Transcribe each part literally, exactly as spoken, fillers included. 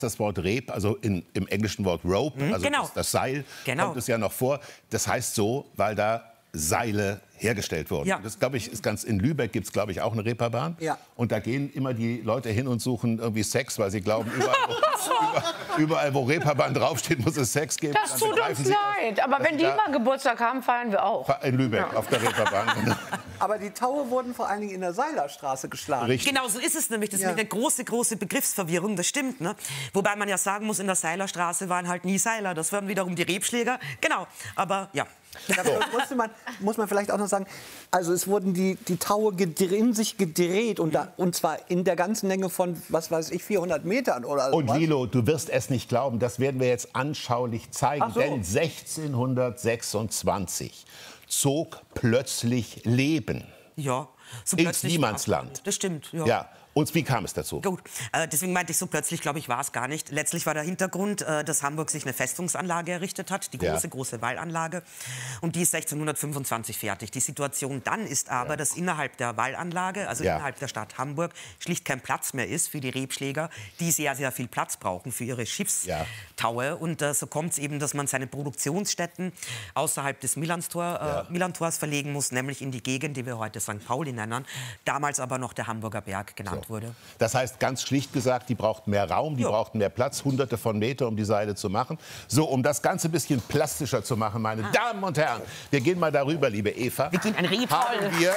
Das Wort Reb, also in, im englischen Wort Rope, Mhm, also genau. das, das Seil, Genau. kommt es ja noch vor. Das heißt so, weil da Seile hergestellt wurden. Ja. Das, glaube ich, ist ganz, in Lübeck gibt es, glaube ich, auch eine Reeperbahn. Ja. Und da gehen immer die Leute hin und suchen irgendwie Sex, weil sie glauben, überall, wo, über, überall, wo Reeperbahn draufsteht, muss es Sex geben. Das tut uns leid. Aber wenn die mal Geburtstag haben, feiern wir auch. In Lübeck, ja. Auf der Reeperbahn. Aber die Taue wurden vor allen Dingen in der Seilerstraße geschlagen. Richtig. Genau, so ist es nämlich. Das ist Ja. eine große, große Begriffsverwirrung, das stimmt. Ne? Wobei man ja sagen muss, in der Seilerstraße waren halt nie Seiler. Das waren wiederum die Rebschläger. Genau, aber ja. Dafür musste man, muss man vielleicht auch noch sagen, also es wurden die, die Taue gedre- in sich gedreht und, da, und zwar in der ganzen Länge von, was weiß ich, vierhundert Metern oder so. Und Lilo, du wirst es nicht glauben, das werden wir jetzt anschaulich zeigen, Ach so. denn sechzehnhundertsechsundzwanzig zog plötzlich Leben Ja, so ins plötzlich Niemandsland. Das stimmt, ja. Ja, und wie kam es dazu? Gut, äh, deswegen meinte ich, so plötzlich, glaube ich, war es gar nicht. Letztlich war der Hintergrund, äh, dass Hamburg sich eine Festungsanlage errichtet hat, die Ja. große, große Wallanlage. Und die ist sechzehnhundertfünfundzwanzig fertig. Die Situation dann ist aber, Ja. dass innerhalb der Wallanlage, also Ja. innerhalb der Stadt Hamburg, schlicht kein Platz mehr ist für die Rebschläger, die sehr, sehr viel Platz brauchen für ihre Schiffstaue. Und äh, so kommt es eben, dass man seine Produktionsstätten außerhalb des Millantor, äh, Ja. Millantors verlegen muss, nämlich in die Gegend, die wir heute Sankt Pauli nennen, damals aber noch der Hamburger Berg genannt wurde. Das heißt, ganz schlicht gesagt, die brauchten mehr Raum, die Ja. brauchten mehr Platz, hunderte von Metern, um die Seile zu machen. So, um das Ganze ein bisschen plastischer zu machen, meine Damen und Herren, wir gehen mal darüber, liebe Eva. Wir gehen ein Reh Haben voll. wir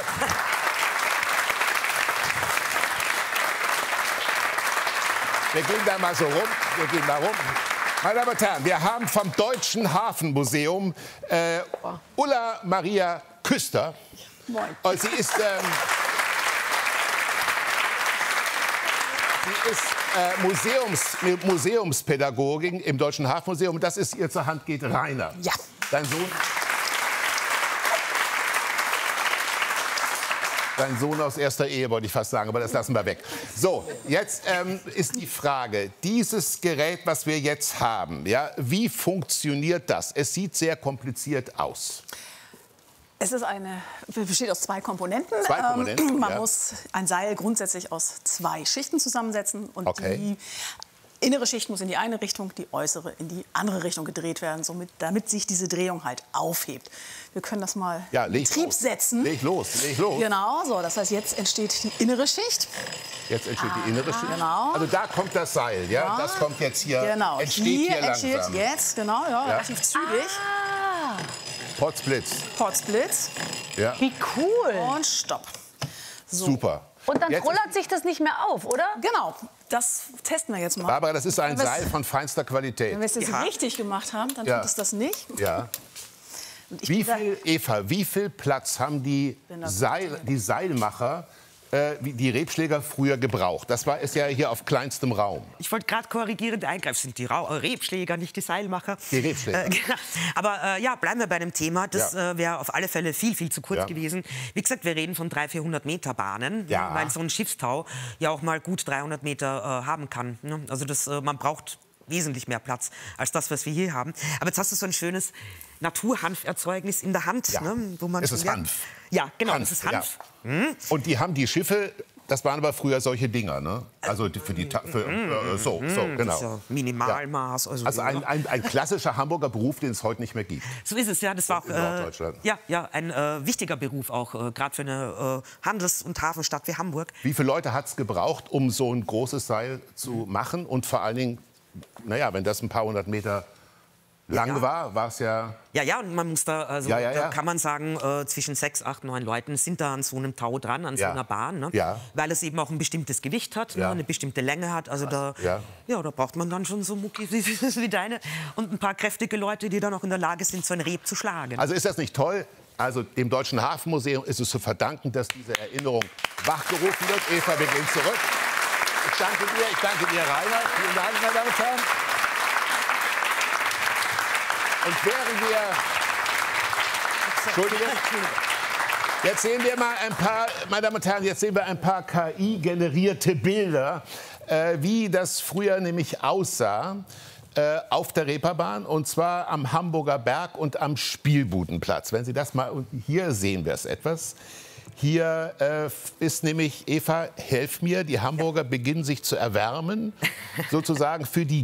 Wir gehen da mal so rum. Wir gehen da rum. Meine Damen und Herren, wir haben vom Deutschen Hafenmuseum äh, Ulla Maria Küster. Moin. Und sie ist, ähm, sie ist äh, Museums, Museumspädagogin im Deutschen Hafenmuseum. Und das ist ihr zur Hand geht Rainer. Ja. Dein Sohn. Dein Sohn aus erster Ehe, wollte ich fast sagen, aber das lassen wir weg. So, jetzt ähm, ist die Frage, dieses Gerät, was wir jetzt haben, ja, wie funktioniert das? Es sieht sehr kompliziert aus. Es ist eine, besteht aus zwei Komponenten. Zwei Komponenten, ähm, man ja. muss ein Seil grundsätzlich aus zwei Schichten zusammensetzen. Und Okay. die innere Schicht muss in die eine Richtung, die äußere in die andere Richtung gedreht werden, somit, damit sich diese Drehung halt aufhebt. Wir können das mal Ja, in leg Betrieb los. setzen. Leg los, leg los. Genau, so. Das heißt, jetzt entsteht die innere Schicht. Jetzt entsteht die innere Schicht. genau. Also da kommt das Seil, ja? Ja. Das kommt jetzt hier, Genau, entsteht hier, hier entsteht langsam. jetzt, genau, ja, relativ zügig. Ah, Potzblitz. Potzblitz Ja. wie cool. und Stopp. So. Super. Und dann Jetzt rollert sich das nicht mehr auf, oder? Genau, das testen wir jetzt mal. Barbara, das ist ein Wenn wir's- Seil von feinster Qualität. Wenn wir es jetzt Ja. richtig gemacht haben, dann Ja. tut es das nicht. Ja. Und ich Wie bin da- viel, Eva, wie viel Platz haben die, Bin da- Seil, die Seilmacher, äh, wie die Rebschläger früher gebraucht? Das war ist ja hier auf kleinstem Raum. Ich wollte gerade korrigierend eingreifen. Es sind die Ra äh, Rebschläger, nicht die Seilmacher. Die Rebschläger. Äh, genau. Aber äh, ja, bleiben wir bei dem Thema. Das Ja. äh, wäre auf alle Fälle viel, viel zu kurz Ja. gewesen. Wie gesagt, wir reden von dreihundert, vierhundert Meter Bahnen, Ja. weil so ein Schiffstau ja auch mal gut dreihundert Meter äh, haben kann. Ne? Also das, äh, man braucht wesentlich mehr Platz als das, was wir hier haben. Aber jetzt hast du so ein schönes Naturhanferzeugnis in der Hand. Ja. Ne? Wo man Es schon ist merkt- Hanf. Ja, genau, Hanf, es ist Hanf. ja. Und die haben die Schiffe, das waren aber früher solche Dinger, ne? Also die- für die, Ta- für, äh, so, so, Das ist ja genau. Minimalmaß. Also, Also ein, ein, ein klassischer Hamburger Beruf, den es heute nicht mehr gibt. So ist es, ja. Das war auch In äh, Norddeutschland. ja, ja, ein äh, wichtiger Beruf, auch äh, gerade für eine äh, Handels- und Hafenstadt wie Hamburg. Wie viele Leute hat es gebraucht, um so ein großes Seil zu machen? Und vor allen Dingen, naja, wenn das ein paar hundert Meter lang Ja. war, war es ja... Ja, ja, und man muss da, also Ja, ja, ja. da kann man sagen, äh, zwischen sechs, acht, neun Leuten sind da an so einem Tau dran, an so Ja. einer Bahn, ne? Ja. Weil es eben auch ein bestimmtes Gewicht hat, Ja. ne? Eine bestimmte Länge hat. Also da, Ja. ja, da braucht man dann schon so Muckis wie, wie deine und ein paar kräftige Leute, die dann auch in der Lage sind, so ein Reb zu schlagen. Also ist das nicht toll? Also dem Deutschen Hafenmuseum ist es zu verdanken, dass diese Erinnerung wachgerufen wird. Eva, wir gehen zurück. Ich danke dir, ich danke dir, Rainer. Vielen Dank, meine Damen und Herren. Und während wir... Entschuldige. Jetzt sehen wir mal ein paar, meine Damen und Herren, jetzt sehen wir ein paar K I-generierte Bilder, äh, wie das früher nämlich aussah äh, auf der Reeperbahn, und zwar am Hamburger Berg und am Spielbudenplatz. Wenn Sie das mal, und hier sehen wir es etwas. Hier äh, ist nämlich, Eva, helf mir, die Hamburger beginnen sich zu erwärmen, sozusagen für die